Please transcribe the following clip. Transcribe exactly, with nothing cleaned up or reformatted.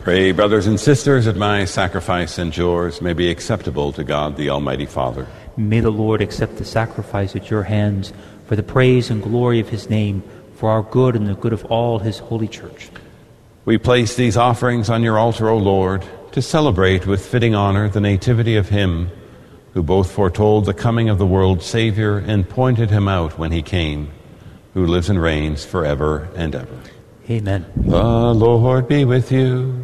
Pray, brothers and sisters, that my sacrifice and yours may be acceptable to God the Almighty Father. May the Lord accept the sacrifice at your hands for the praise and glory of his name, for our good and the good of all his holy church. We place these offerings on your altar, O Lord, to celebrate with fitting honor the nativity of him who both foretold the coming of the world's Savior and pointed him out when he came, who lives and reigns forever and ever. Amen. The Lord be with you.